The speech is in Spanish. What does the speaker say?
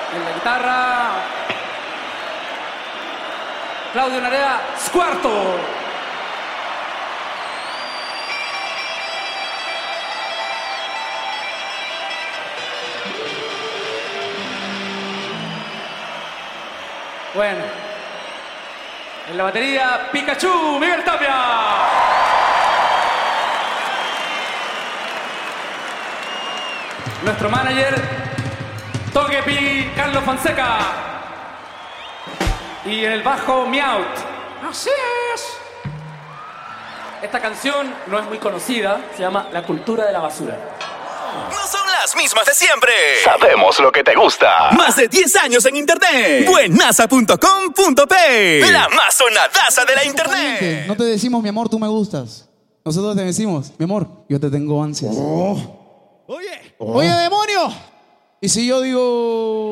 En la guitarra, Claudio Narea Squarto. Bueno, en la batería, Pikachu, Miguel Tapia. Nuestro manager, Togepi, Carlos Fonseca. Y en el bajo, Meowth. Así es. Esta canción no es muy conocida, se llama La Cultura de la Basura. No son las mismas de siempre. Sabemos lo que te gusta. Más de 10 años en internet. Buenaza.com.p. La más sonadaza de la internet. No te decimos, mi amor, tú me gustas. Nosotros te decimos, mi amor, yo te tengo ansias. Oye. Oye, demonio. ¿Y si yo digo...